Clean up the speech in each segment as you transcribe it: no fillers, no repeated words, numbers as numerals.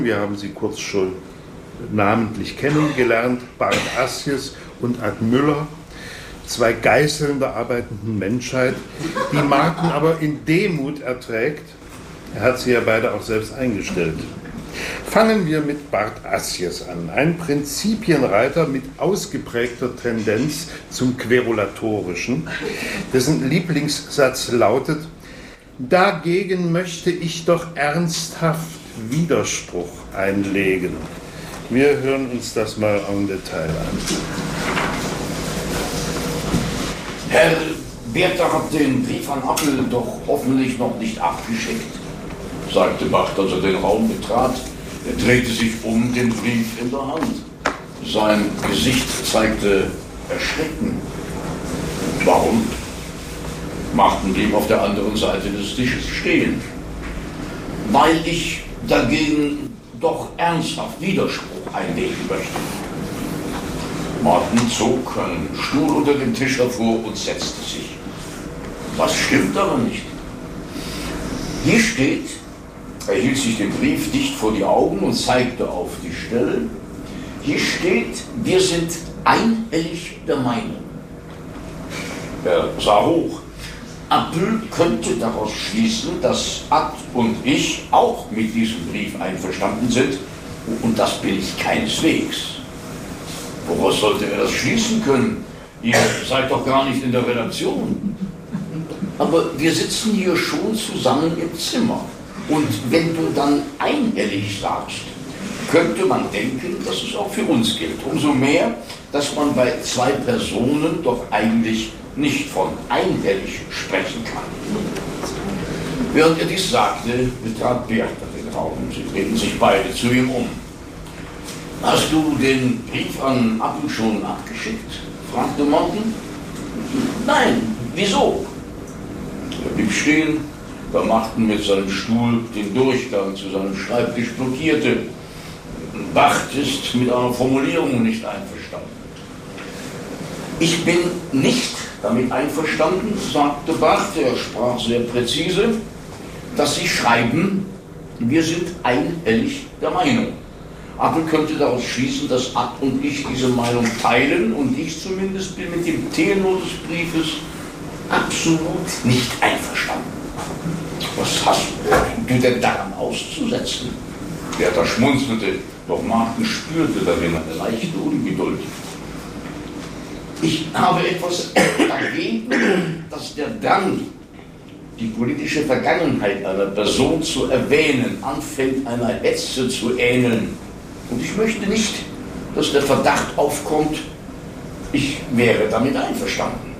Wir haben sie kurz schon namentlich kennengelernt, Bart Asjes und Ad Müller, zwei Geißeln der arbeitenden Menschheit, die Marten aber in Demut erträgt. Er hat sie ja beide auch selbst eingestellt. Fangen wir mit Bart Asjes an, ein Prinzipienreiter mit ausgeprägter Tendenz zum Querulatorischen, dessen Lieblingssatz lautet: Dagegen möchte ich doch ernsthaft Widerspruch einlegen. Wir hören uns das mal en Detail an. Herr Bertha hat den Brief an Appel doch hoffentlich noch nicht abgeschickt, sagte Bart, als er den Raum betrat. Er drehte sich um, den Brief in der Hand. Sein Gesicht zeigte Erschrecken. Warum? Marten blieb auf der anderen Seite des Tisches stehen. Weil ich dagegen doch ernsthaft Widerspruch einlegen möchte. Marten zog einen Stuhl unter dem Tisch hervor und setzte sich. Was stimmt aber nicht? Hier steht, er hielt sich den Brief dicht vor die Augen und zeigte auf die Stelle. Hier steht, wir sind einhellig der Meinung. Er sah hoch. Appel könnte daraus schließen, dass Ad und ich auch mit diesem Brief einverstanden sind, und das bin ich keineswegs. Woraus sollte er das schließen können? Ihr seid doch gar nicht in der Redaktion. Aber wir sitzen hier schon zusammen im Zimmer. Und wenn du dann einhellig sagst, könnte man denken, dass es auch für uns gilt. Umso mehr, dass man bei zwei Personen doch eigentlich nicht von einhellig sprechen kann. Während er dies sagte, betrat Bertha den Raum. Sie drehten sich beide zu ihm um. Hast du den Brief an Appel schon abgeschickt? Fragte Marten. Nein, wieso? Er blieb stehen, da Marten mit seinem Stuhl den Durchgang zu seinem Schreibtisch blockierte. Bart ist mit einer Formulierung nicht einverstanden. Ich bin nicht damit einverstanden, sagte Bart, er sprach sehr präzise, dass Sie schreiben, wir sind einhellig der Meinung. Appel könnte daraus schließen, dass Ad und ich diese Meinung teilen, und ich zumindest bin mit dem Tenor des Briefes absolut nicht einverstanden. Was hast du denn daran auszusetzen? Bertha schmunzelte, doch Marten spürte darin eine leichte Ungeduld. Ich habe etwas dagegen, dass der Drang, die politische Vergangenheit einer Person zu erwähnen, anfängt, einer Hetze zu ähneln. Und ich möchte nicht, dass der Verdacht aufkommt, ich wäre damit einverstanden.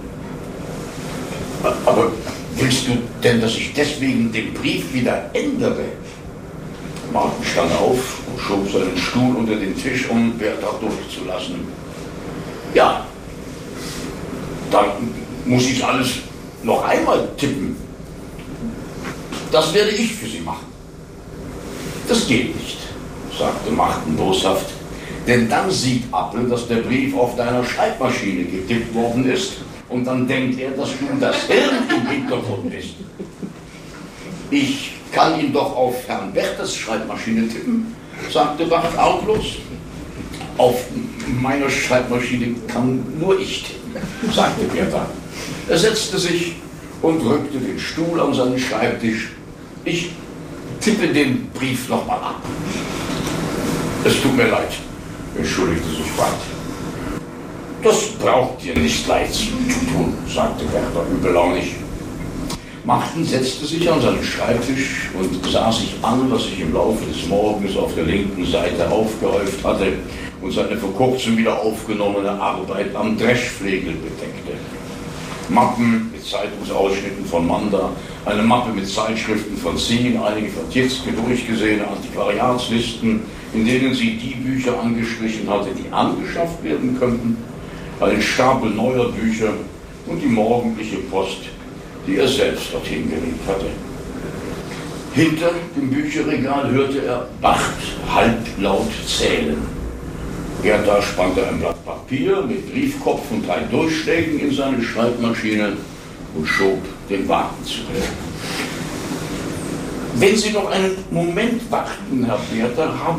Aber willst du denn, dass ich deswegen den Brief wieder ändere? Marten stand auf und schob seinen Stuhl unter den Tisch, um Bertha durchzulassen. Ja, dann muss ich alles noch einmal tippen. Das werde ich für Sie machen. Das geht nicht, sagte Marten boshaft, denn dann sieht Appel, dass der Brief auf deiner Schreibmaschine getippt worden ist, und dann denkt er, dass du das Hirn im Hintergrund bist. Ich kann ihn doch auf Herrn Werthers Schreibmaschine tippen, sagte Bart arglos. Auf meiner Schreibmaschine kann nur ich tippen, sagte Bertha. Er setzte sich und rückte den Stuhl an seinen Schreibtisch. Ich tippe den Brief nochmal ab. Es tut mir leid, entschuldigte sich Bart. Das braucht dir nicht leid zu tun, sagte Bertha übellaunig. Marten setzte sich an seinen Schreibtisch und sah sich an, was sich im Laufe des Morgens auf der linken Seite aufgehäuft hatte und seine vor kurzem wieder aufgenommene Arbeit am Dreschflegel bedeckte. Mappen mit Zeitungsausschnitten von Manda, eine Mappe mit Zeitschriften von Zien, einige von Tietzke durchgesehene Antiquariatslisten, in denen sie die Bücher angestrichen hatte, die angeschafft werden könnten, einen Stapel neuer Bücher und die morgendliche Post, die er selbst dorthin gelegt hatte. Hinter dem Bücherregal hörte er Bart halblaut zählen. Bertha spannte ein Blatt Papier mit Briefkopf und 3 Durchschlägen in seine Schreibmaschine und schob den Wagen zurück. Wenn Sie noch einen Moment warten, Herr Bertha, habe